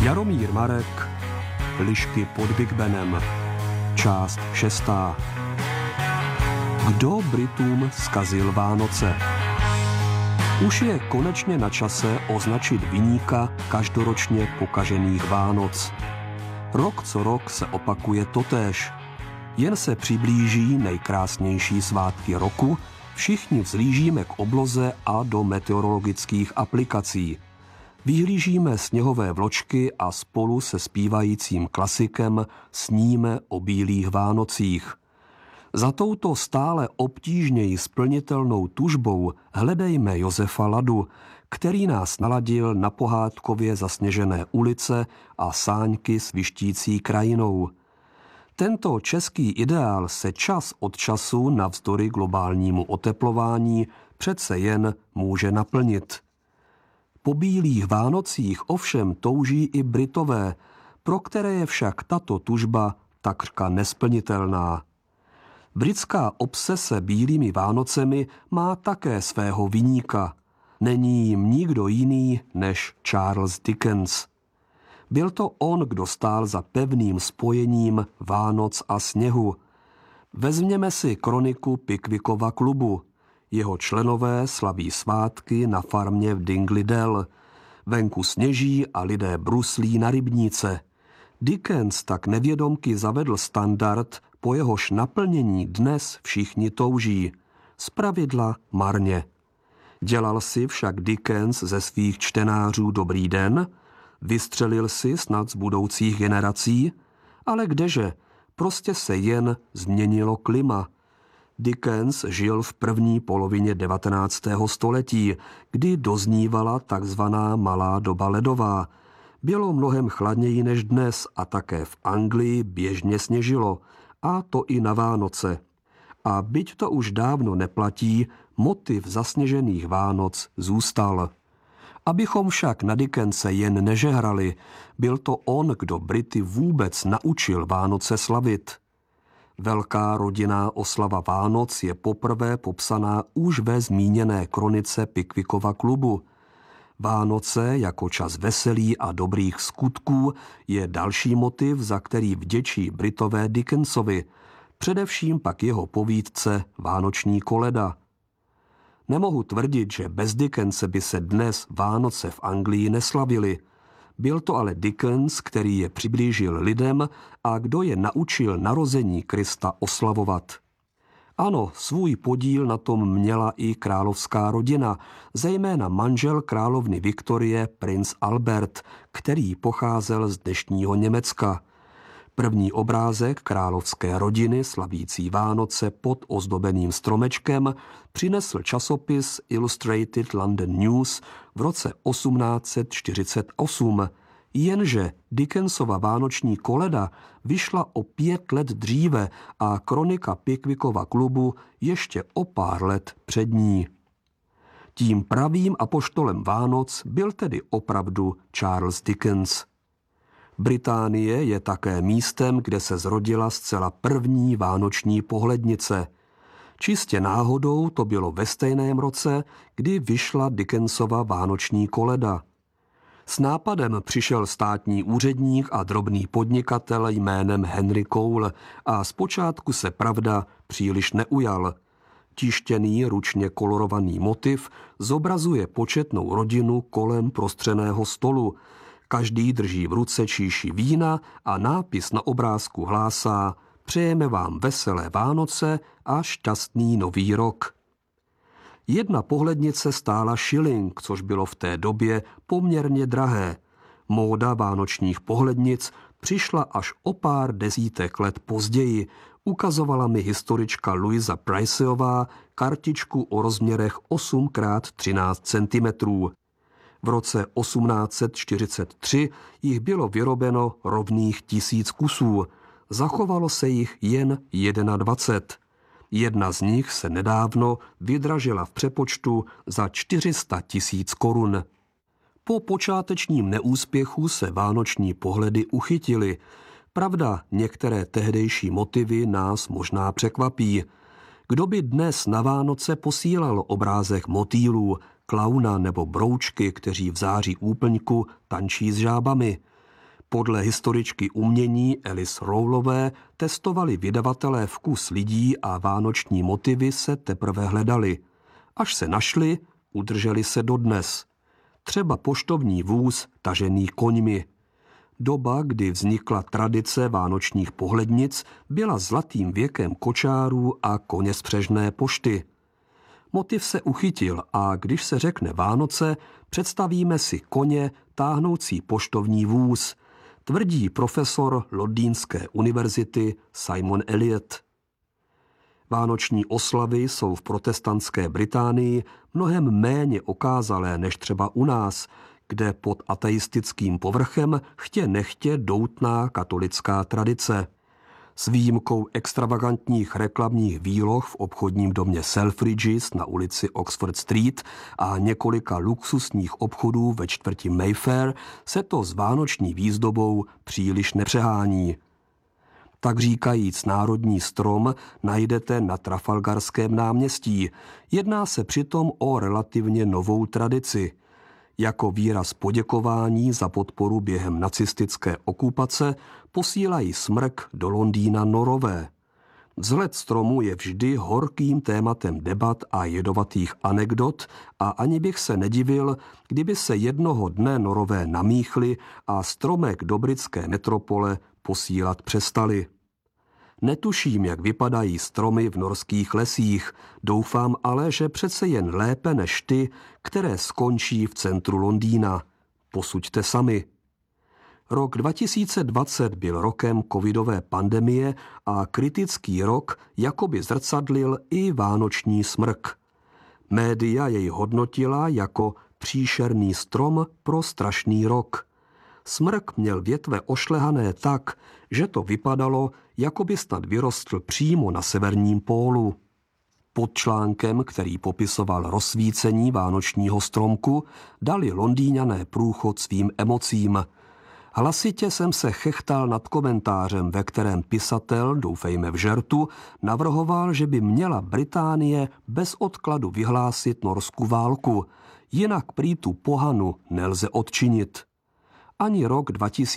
Jaromír Marek, Lišky pod Big Benem, část 6. Kdo Britům zkazil Vánoce? Už je konečně na čase označit viníka každoročně pokažených Vánoc. Rok co rok se opakuje totéž. Jen se přiblíží nejkrásnější svátky roku, všichni vzlížíme k obloze a do meteorologických aplikací. Vyhlížíme sněhové vločky a spolu se zpívajícím klasikem sníme o bílých Vánocích. Za touto stále obtížněji splnitelnou tužbou hledejme Josefa Ladu, který nás naladil na pohádkově zasněžené ulice a sáňky svištící krajinou. Tento český ideál se čas od času navzdory globálnímu oteplování přece jen může naplnit. Po bílých Vánocích ovšem touží i Britové, pro které je však tato tužba takřka nesplnitelná. Britská obsese bílými Vánocemi má také svého viníka. Není jim nikdo jiný než Charles Dickens. Byl to on, kdo stál za pevným spojením Vánoc a sněhu. Vezměme si kroniku Pickwickova klubu. Jeho členové slaví svátky na farmě v Dingley Dell. Venku sněží a lidé bruslí na rybníce. Dickens tak nevědomky zavedl standard, po jehož naplnění dnes všichni touží. Zpravidla marně. Dělal si však Dickens ze svých čtenářů dobrý den? Vystřelil si snad z budoucích generací? Ale kdeže? Prostě se jen změnilo klima. Dickens žil v první polovině 19. století, kdy doznívala takzvaná malá doba ledová. Bylo mnohem chladněji než dnes a také v Anglii běžně sněžilo, a to i na Vánoce. A byť to už dávno neplatí, motiv zasněžených Vánoc zůstal. Abychom však na Dickense jen nežehrali, byl to on, kdo Brity vůbec naučil Vánoce slavit. Velká rodinná oslava Vánoc je poprvé popsaná už ve zmíněné kronice Pickwickova klubu. Vánoce jako čas veselí a dobrých skutků je další motiv, za který vděčí Britové Dickensovi, především pak jeho povídce Vánoční koleda. Nemohu tvrdit, že bez Dickense by se dnes Vánoce v Anglii neslavily. Byl to ale Dickens, který je přiblížil lidem a kdo je naučil narození Krista oslavovat. Ano, svůj podíl na tom měla i královská rodina, zejména manžel královny Viktorie, princ Albert, který pocházel z dnešního Německa. První obrázek královské rodiny slavící Vánoce pod ozdobeným stromečkem přinesl časopis Illustrated London News v roce 1848, jenže Dickensova vánoční koleda vyšla o 5 let dříve a kronika Pickwickova klubu ještě o pár let před ní. Tím pravým apoštolem Vánoc byl tedy opravdu Charles Dickens. Británie je také místem, kde se zrodila zcela první vánoční pohlednice. Čistě náhodou to bylo ve stejném roce, kdy vyšla Dickensova vánoční koleda. S nápadem přišel státní úředník a drobný podnikatel jménem Henry Cole a zpočátku se pravda příliš neujal. Tištěný, ručně kolorovaný motiv zobrazuje početnou rodinu kolem prostřeného stolu. Každý drží v ruce číši vína a nápis na obrázku hlásá: Přejeme vám veselé Vánoce a šťastný nový rok. Jedna pohlednice stála šilink, což bylo v té době poměrně drahé. Móda vánočních pohlednic přišla až o pár desítek let později. Ukazovala mi historička Louisa Priceová kartičku o rozměrech 8x13 cm. V roce 1843 jich bylo vyrobeno rovných 1000 kusů. Zachovalo se jich jen 21. Jedna z nich se nedávno vydražila v přepočtu za 400 000 korun. Po počátečním neúspěchu se vánoční pohledy uchytily. Pravda, některé tehdejší motivy nás možná překvapí. Kdo by dnes na Vánoce posílal obrázek motýlů, klauna nebo broučky, kteří v září úplňku tančí s žábami? Podle historičky umění Alice Rowlové testovali vydavatelé vkus lidí a vánoční motivy se teprve hledali. Až se našli, udrželi se dodnes. Třeba poštovní vůz tažený koňmi. Doba, kdy vznikla tradice vánočních pohlednic, byla zlatým věkem kočárů a koněspřežné pošty. Motiv se uchytil a když se řekne Vánoce, představíme si koně táhnoucí poštovní vůz, tvrdí profesor Londýnské univerzity Simon Elliot. Vánoční oslavy jsou v protestantské Británii mnohem méně okázalé než třeba u nás, kde pod ateistickým povrchem chtě nechtě doutná katolická tradice. S výjimkou extravagantních reklamních výloh v obchodním domě Selfridges na ulici Oxford Street a několika luxusních obchodů ve čtvrti Mayfair se to s vánoční výzdobou příliš nepřehání. Tak říkajíc národní strom najdete na Trafalgarském náměstí. Jedná se přitom o relativně novou tradici. Jako výraz poděkování za podporu během nacistické okupace posílají smrk do Londýna norové. Vzhled stromu je vždy horkým tématem debat a jedovatých anekdot a ani bych se nedivil, kdyby se jednoho dne norové namíchli a stromek do britské metropole posílat přestali. Netuším, jak vypadají stromy v norských lesích, doufám ale, že přece jen lépe než ty, které skončí v centru Londýna. Posuďte sami. Rok 2020 byl rokem covidové pandemie a kritický rok jakoby zrcadlil i vánoční smrk. Média jej hodnotila jako příšerný strom pro strašný rok. Smrk měl větve ošlehané tak, že to vypadalo, jako by snad vyrostl přímo na severním pólu. Pod článkem, který popisoval rozsvícení vánočního stromku, dali Londýňané průchod svým emocím. Hlasitě jsem se chechtal nad komentářem, ve kterém pisatel, doufejme v žertu, navrhoval, že by měla Británie bez odkladu vyhlásit Norsku válku, jinak prý tu pohanu nelze odčinit. Ani rok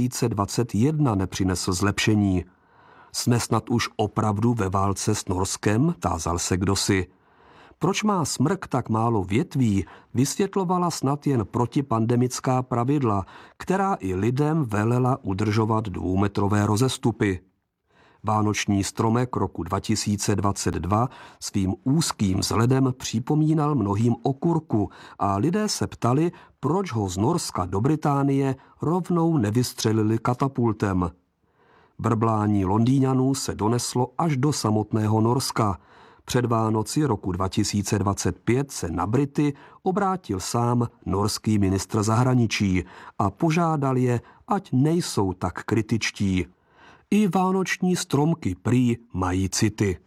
2021 nepřinesl zlepšení. Jsme snad už opravdu ve válce s Norskem, tázal se kdosi. Proč má smrk tak málo větví, vysvětlovala snad jen protipandemická pravidla, která i lidem velela udržovat 2metrové rozestupy. Vánoční stromek roku 2022 svým úzkým vzhledem připomínal mnohým okurku a lidé se ptali, proč ho z Norska do Británie rovnou nevystřelili katapultem. Brblání Londýňanů se doneslo až do samotného Norska. Před Vánoci roku 2025 se na Brity obrátil sám norský ministr zahraničí a požádal je, ať nejsou tak kritičtí. I vánoční stromky prý mají city.